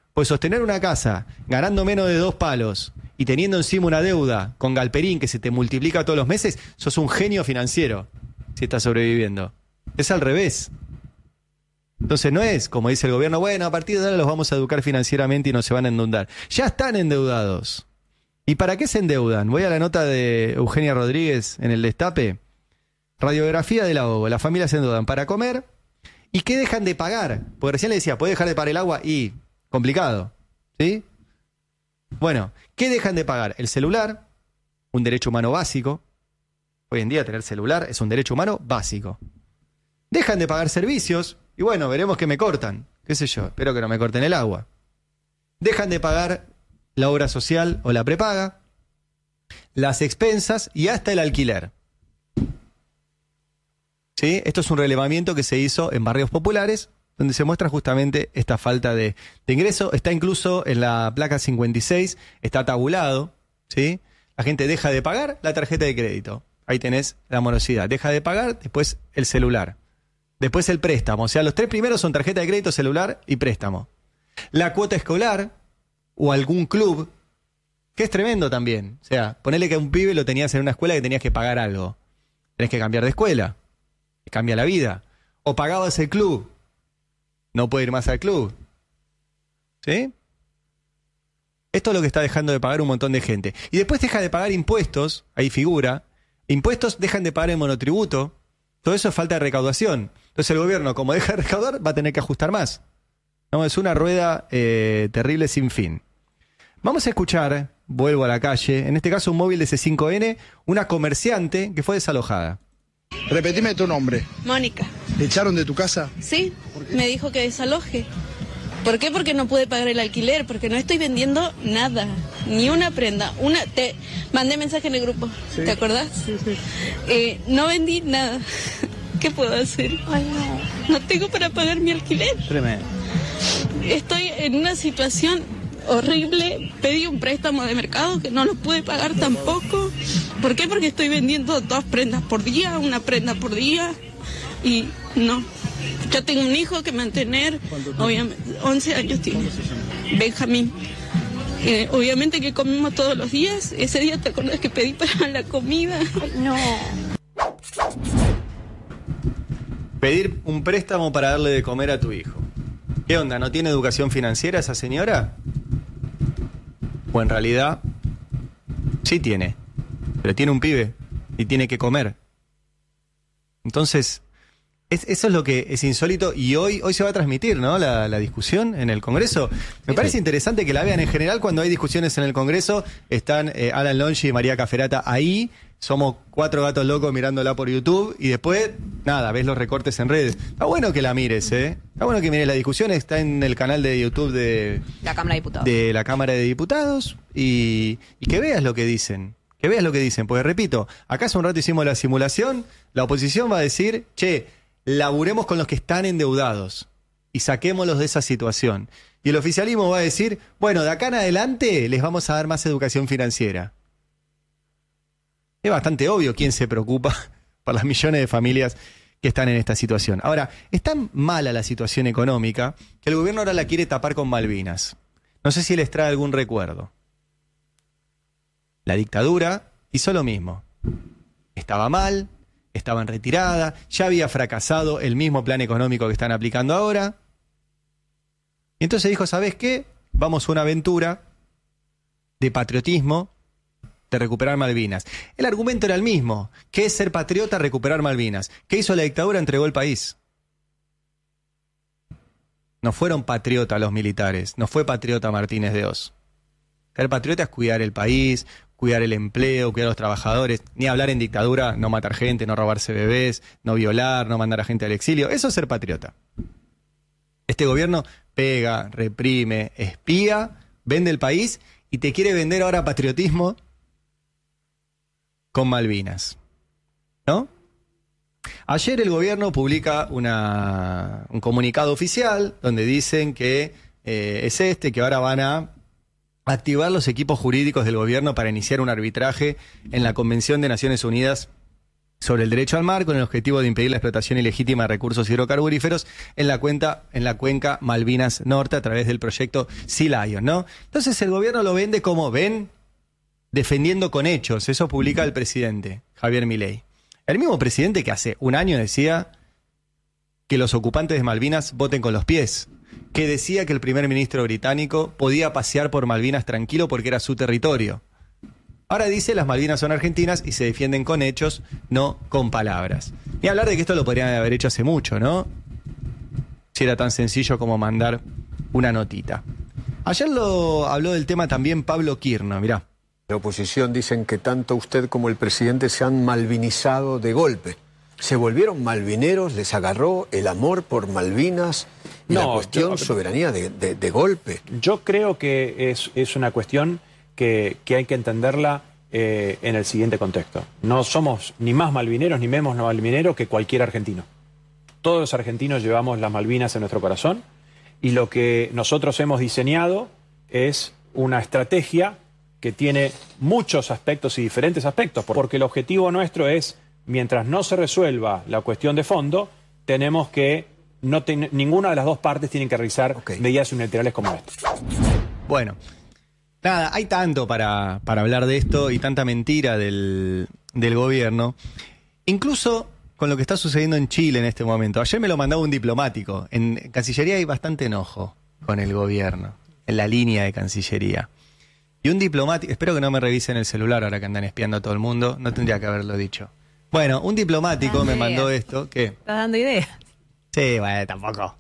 Pues sostener una casa ganando menos de dos palos y teniendo encima una deuda con Galperín que se te multiplica todos los meses, sos un genio financiero si estás sobreviviendo. Es al revés. Entonces no es, como dice el gobierno, bueno, a partir de ahora los vamos a educar financieramente y no se van a endeudar. Ya están endeudados. ¿Y para qué se endeudan? Voy a la nota de Eugenia Rodríguez en el Destape. Radiografía de la O B O. Las familias se endeudan para comer. ¿Y qué dejan de pagar? Porque recién le decía, ¿puede dejar de pagar el agua? Y complicado, ¿sí? Bueno, ¿qué dejan de pagar? El celular, un derecho humano básico. Hoy en día tener celular es un derecho humano básico. Dejan de pagar servicios. Y bueno, veremos que me cortan. ¿Qué sé yo? Espero que no me corten el agua. Dejan de pagar la obra social o la prepaga, las expensas y hasta el alquiler. ¿Sí? Esto es un relevamiento que se hizo en barrios populares, donde se muestra justamente esta falta de, de ingreso. Está incluso en la placa cincuenta y seis, está tabulado, ¿sí? La gente deja de pagar la tarjeta de crédito. Ahí tenés la morosidad. Deja de pagar, después el celular. Después el préstamo. O sea, los tres primeros son tarjeta de crédito, celular y préstamo. La cuota escolar o algún club, que es tremendo también. O sea, ponele que a un pibe lo tenías en una escuela que tenías que pagar algo. Tenés que cambiar de escuela. Cambia la vida. O pagabas el club. No puede ir más al club. ¿Sí? Esto es lo que está dejando de pagar un montón de gente. Y después deja de pagar impuestos. Ahí figura. Impuestos dejan de pagar el monotributo. Todo eso es falta de recaudación. Entonces el gobierno, como deja de recaudar, va a tener que ajustar más. No, es una rueda eh, terrible sin fin. Vamos a escuchar, vuelvo a la calle, en este caso un móvil de C cinco N, una comerciante que fue desalojada.
Repetime tu nombre.
Mónica.
¿Te echaron de tu casa?
Sí, me dijo que desaloje. ¿Por qué? Porque no pude pagar el alquiler, porque no estoy vendiendo nada, ni una prenda. Una, te mandé mensaje en el grupo, ¿sí? ¿Te acordás?
Sí, sí.
Eh, no vendí nada. ¿Qué puedo hacer? Ay, no. No tengo para pagar mi alquiler.
Tremendo.
Estoy en una situación horrible. Pedí un préstamo de mercado que no lo pude pagar tampoco. ¿Por qué? Porque estoy vendiendo dos prendas por día, una prenda por día. Y no. Yo tengo un hijo que mantener. Obviamente, once años tiene. Benjamín. Eh, obviamente que comimos todos los días. Ese día te acuerdas que pedí para la comida.
No.
Pedir un préstamo para darle de comer a tu hijo. ¿Qué onda? ¿No tiene educación financiera esa señora? O en realidad, sí tiene. Pero tiene un pibe y tiene que comer. Entonces, es, eso es lo que es insólito. Y hoy, hoy se va a transmitir, ¿no? La, la discusión en el Congreso. Me parece interesante que la vean en general cuando hay discusiones en el Congreso. Están eh, Alan Longi y María Caferata ahí. Somos cuatro gatos locos mirándola por YouTube y después, nada, ves los recortes en redes. Está bueno que la mires, ¿eh? Está bueno que mires la discusión. Está en el canal de YouTube de
la Cámara de Diputados.
De la Cámara de Diputados y, y que veas lo que dicen. Que veas lo que dicen. Porque repito, acá hace un rato hicimos la simulación. La oposición va a decir, che, laburemos con los que están endeudados y saquémoslos de esa situación. Y el oficialismo va a decir, bueno, de acá en adelante les vamos a dar más educación financiera. Es bastante obvio quién se preocupa por las millones de familias que están en esta situación. Ahora, es tan mala la situación económica que el gobierno ahora la quiere tapar con Malvinas. No sé si les trae algún recuerdo. La dictadura hizo lo mismo. Estaba mal, estaba en retirada, ya había fracasado el mismo plan económico que están aplicando ahora. Y entonces dijo, ¿sabés qué? Vamos a una aventura de patriotismo, de recuperar Malvinas. El argumento era el mismo. ¿Qué es ser patriota? Recuperar Malvinas. ¿Qué hizo la dictadura? Entregó el país. No fueron patriotas los militares. No fue patriota Martínez de Oz. Ser patriota es cuidar el país, cuidar el empleo, cuidar a los trabajadores. Ni hablar en dictadura, no matar gente, no robarse bebés, no violar, no mandar a gente al exilio. Eso es ser patriota. Este gobierno pega, reprime, espía, vende el país y te quiere vender ahora patriotismo con Malvinas, ¿no? Ayer el gobierno publica una, un comunicado oficial donde dicen que eh, es este, que ahora van a activar los equipos jurídicos del gobierno para iniciar un arbitraje en la Convención de Naciones Unidas sobre el derecho al mar con el objetivo de impedir la explotación ilegítima de recursos hidrocarburíferos en la, cuenta, en la cuenca Malvinas Norte a través del proyecto Sea Lion, ¿no? Entonces el gobierno lo vende como, ven, defendiendo con hechos. Eso publica el presidente, Javier Milei. El mismo presidente que hace un año decía que los ocupantes de Malvinas voten con los pies, que decía que el primer ministro británico podía pasear por Malvinas tranquilo porque era su territorio. Ahora dice las Malvinas son argentinas y se defienden con hechos, no con palabras. Y hablar de que esto lo podrían haber hecho hace mucho, ¿no? Si era tan sencillo como mandar una notita. Ayer lo habló del tema también Pablo Quirno, mirá.
La oposición dicen que tanto usted como el presidente se han malvinizado de golpe. ¿Se volvieron malvineros? ¿Les agarró el amor por Malvinas y
No,
la cuestión
yo-
soberanía de, de- de golpe?
Yo creo que es, es una cuestión que, que hay que entenderla eh, en el siguiente contexto. No somos ni más malvineros ni menos malvineros que cualquier argentino. Todos los argentinos llevamos las Malvinas en nuestro corazón y lo que nosotros hemos diseñado es una estrategia que tiene muchos aspectos y diferentes aspectos, porque el objetivo nuestro es, mientras no se resuelva la cuestión de fondo, tenemos que, no ten- ninguna de las dos partes tienen que realizar medidas unilaterales como esta.
Bueno, nada, hay tanto para, para hablar de esto y tanta mentira del, del gobierno. Incluso con lo que está sucediendo en Chile en este momento. Ayer me lo mandaba un diplomático. En Cancillería hay bastante enojo con el gobierno, en la línea de Cancillería. Y un diplomático, espero que no me revisen el celular ahora que andan espiando a todo el mundo, no tendría que haberlo dicho. Bueno, un diplomático
Dando
me mandó
ideas.
esto, ¿qué?
Estás dando ideas.
Sí, bueno, tampoco.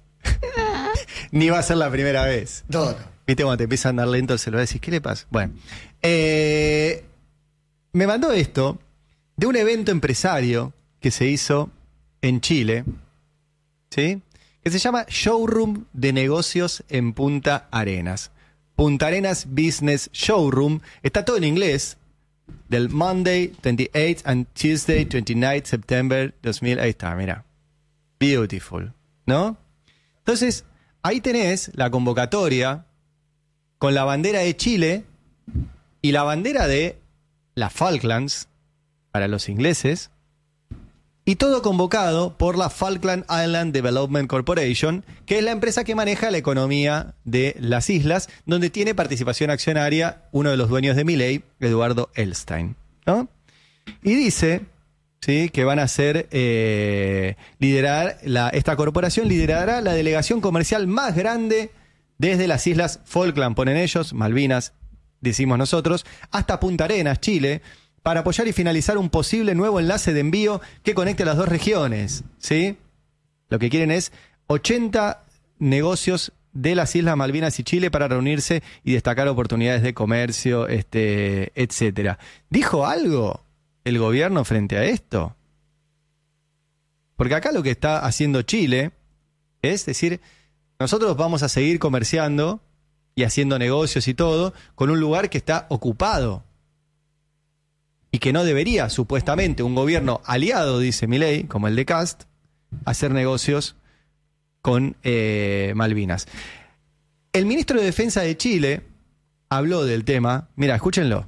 Ni va a ser la primera vez.
No, no.
Viste cuando te empieza a andar lento el celular, decís, ¿qué le pasa? Bueno, eh, me mandó esto de un evento empresario que se hizo en Chile, ¿sí? Que se llama Showroom de Negocios en Punta Arenas. Punta Arenas Business Showroom. Está todo en inglés. Del Monday twenty-eighth and Tuesday twenty-ninth September dos mil. Ahí está, mira. Beautiful, ¿no? Entonces, ahí tenés la convocatoria con la bandera de Chile y la bandera de las Falklands para los ingleses. Y todo convocado por la Falkland Island Development Corporation, que es la empresa que maneja la economía de las islas, donde tiene participación accionaria uno de los dueños de Milei, Eduardo Elstein, ¿no? Y dice, ¿sí?, que van a hacer, eh, liderar, la, esta corporación liderará la delegación comercial más grande desde las islas Falkland, ponen ellos, Malvinas, decimos nosotros, hasta Punta Arenas, Chile, para apoyar y finalizar un posible nuevo enlace de envío que conecte las dos regiones, ¿sí? Lo que quieren es ochenta negocios de las Islas Malvinas y Chile para reunirse y destacar oportunidades de comercio, este, etcétera. ¿Dijo algo el gobierno frente a esto? Porque acá lo que está haciendo Chile es decir, nosotros vamos a seguir comerciando y haciendo negocios y todo con un lugar que está ocupado. Y que no debería, supuestamente, un gobierno aliado, dice Milei, como el de Kast, hacer negocios con eh, Malvinas. El ministro de Defensa de Chile habló del tema. Mira, escúchenlo.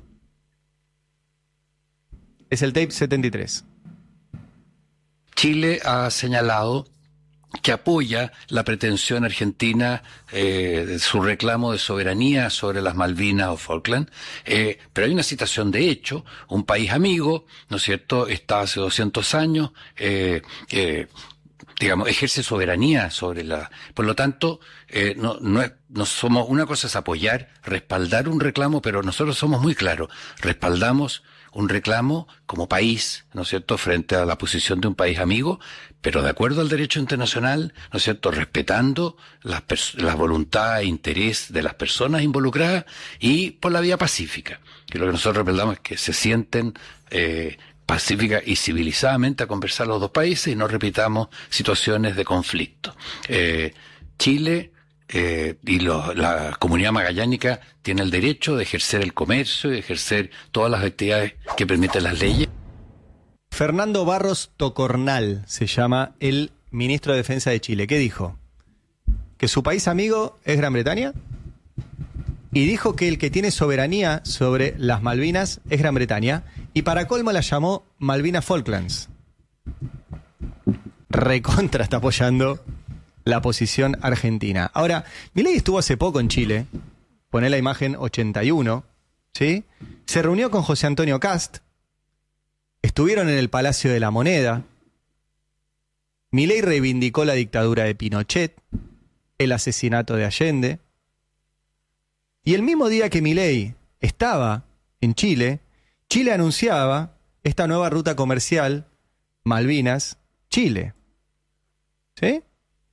Es el tape setenta y tres.
Chile ha señalado que apoya la pretensión argentina eh, de su reclamo de soberanía sobre las Malvinas o Falkland, eh, pero hay una situación de hecho, un país amigo, ¿no es cierto?, está hace doscientos años, eh, eh, digamos, ejerce soberanía sobre la... Por lo tanto, eh, no, no, es, no somos... Una cosa es apoyar, respaldar un reclamo, pero nosotros somos muy claros, respaldamos un reclamo como país, ¿no es cierto?, frente a la posición de un país amigo, pero de acuerdo al derecho internacional, ¿no es cierto?, respetando la, la voluntad e interés de las personas involucradas y por la vía pacífica. Que lo que nosotros respaldamos es que se sienten eh, pacífica y civilizadamente a conversar los dos países y no repitamos situaciones de conflicto. Eh, Chile eh, y lo, la comunidad magallánica tiene el derecho de ejercer el comercio y de ejercer todas las actividades que permiten las leyes.
Fernando Barros Tocornal se llama el ministro de Defensa de Chile. ¿Qué dijo? Que su país amigo es Gran Bretaña y dijo que el que tiene soberanía sobre las Malvinas es Gran Bretaña y para colmo la llamó Malvinas Falklands. recontra está apoyando la posición argentina. Ahora, Milei estuvo hace poco en Chile, poné la imagen ochenta y uno, ¿sí? Se reunió con José Antonio Kast, estuvieron en el Palacio de la Moneda. Milei reivindicó la dictadura de Pinochet, el asesinato de Allende. Y el mismo día que Milei estaba en Chile, Chile anunciaba esta nueva ruta comercial Malvinas-Chile. ¿Sí?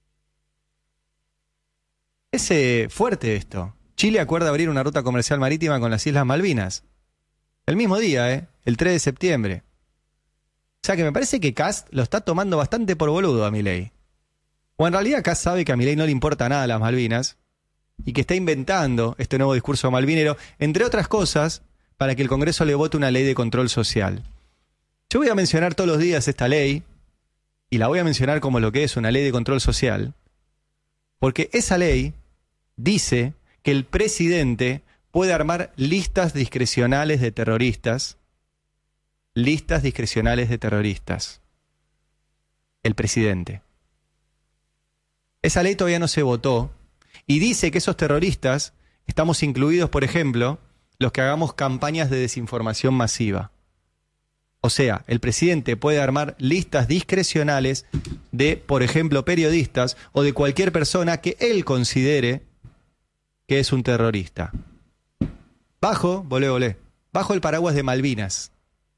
Es eh, fuerte esto. Chile acuerda abrir una ruta comercial marítima con las Islas Malvinas. El mismo día, ¿eh? El tres de septiembre. O sea que me parece que Kast lo está tomando bastante por boludo a Milei. O en realidad Kast sabe que a Milei no le importa nada las Malvinas y que está inventando este nuevo discurso malvinero, entre otras cosas, para que el Congreso le vote una ley de control social. Yo voy a mencionar todos los días esta ley, y la voy a mencionar como lo que es una ley de control social, porque esa ley dice que el presidente puede armar listas discrecionales de terroristas, listas discrecionales de terroristas. El presidente. Esa ley todavía no se votó y dice que esos terroristas estamos incluidos, por ejemplo, los que hagamos campañas de desinformación masiva. O sea, el presidente puede armar listas discrecionales de, por ejemplo, periodistas o de cualquier persona que él considere que es un terrorista. Bajo, volé, volé, bajo el paraguas de Malvinas.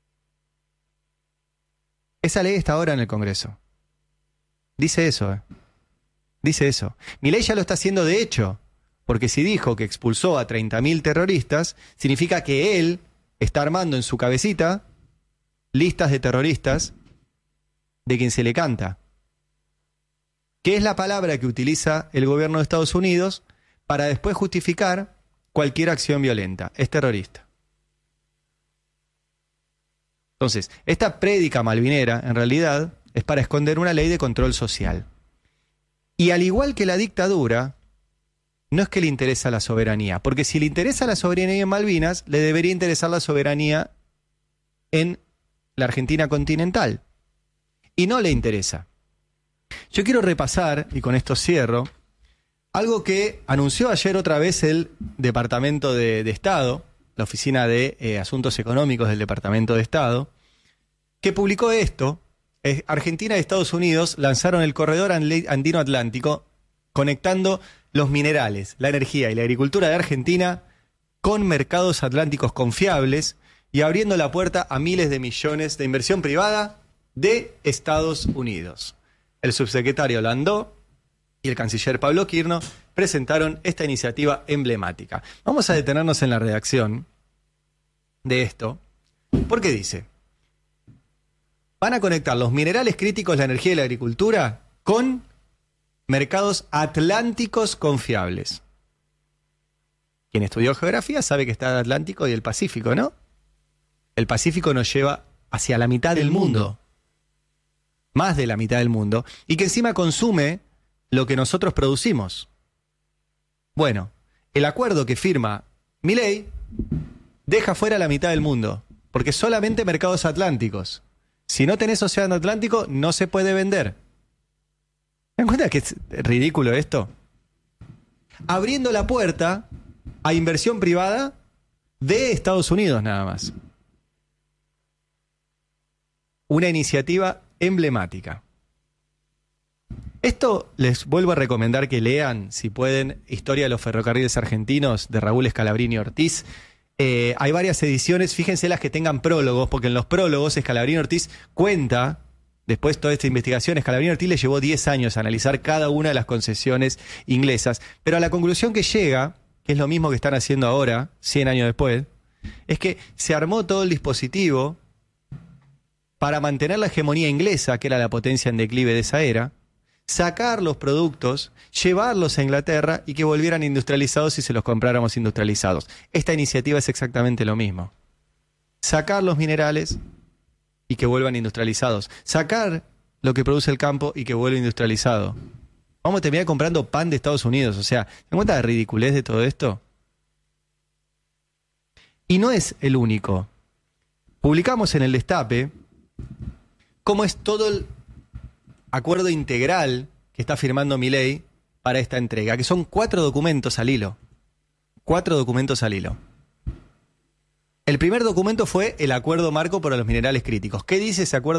Esa ley está ahora en el Congreso. Dice eso, ¿eh? Dice eso. Milei ya lo está haciendo de hecho, porque si dijo que expulsó a treinta mil terroristas, significa que él está armando en su cabecita listas de terroristas de quien se le canta. ¿Qué es la palabra que utiliza el gobierno de Estados Unidos para después justificar cualquier acción violenta? Es terrorista. Entonces, esta prédica malvinera, en realidad, es para esconder una ley de control social. Y al igual que la dictadura, no es que le interesa la soberanía, porque si le interesa la soberanía en Malvinas, le debería interesar la soberanía en la Argentina continental. Y no le interesa. Yo quiero repasar, y con esto cierro, algo que anunció ayer otra vez el Departamento de, de Estado, la Oficina de eh, Asuntos Económicos del Departamento de Estado, que publicó esto. Eh, Argentina y Estados Unidos lanzaron el Corredor Andino-Atlántico, conectando los minerales, la energía y la agricultura de Argentina con mercados atlánticos confiables y abriendo la puerta a miles de millones de inversión privada de Estados Unidos. El subsecretario Landó y el canciller Pablo Quirno presentaron esta iniciativa emblemática. Vamos a detenernos en la redacción de esto, porque dice: van a conectar los minerales críticos, la energía y la agricultura con mercados atlánticos confiables. Quien estudió geografía sabe que está el Atlántico y el Pacífico, ¿no? El Pacífico nos lleva hacia la mitad del mundo, más de la mitad del mundo, y que encima consume lo que nosotros producimos. Bueno, el acuerdo que firma Milei deja fuera la mitad del mundo, porque solamente mercados atlánticos. Si no tenés océano Atlántico, no se puede vender. ¿Se dan cuenta que es ridículo esto? Abriendo la puerta a inversión privada de Estados Unidos nada más. Una iniciativa emblemática. Esto les vuelvo a recomendar que lean, si pueden, Historia de los ferrocarriles argentinos de Raúl Scalabrini Ortiz. Eh, hay varias ediciones, fíjense las que tengan prólogos, porque en los prólogos Scalabrini Ortiz cuenta, después de toda esta investigación, Scalabrini Ortiz le llevó diez años a analizar cada una de las concesiones inglesas, pero a la conclusión que llega, que es lo mismo que están haciendo ahora, cien años después, es que se armó todo el dispositivo para mantener la hegemonía inglesa, que era la potencia en declive de esa era, sacar los productos, llevarlos a Inglaterra y que volvieran industrializados y se los compráramos industrializados. Esta iniciativa es exactamente lo mismo. Sacar los minerales y que vuelvan industrializados. Sacar lo que produce el campo y que vuelva industrializado. Vamos a terminar comprando pan de Estados Unidos. O sea, ¿te das cuenta de la ridiculez de todo esto? Y no es el único. Publicamos en el Destape cómo es todo el acuerdo integral que está firmando Milei para esta entrega, que son cuatro documentos al hilo. Cuatro documentos al hilo. El primer documento fue el acuerdo marco para los minerales críticos. ¿Qué dice ese acuerdo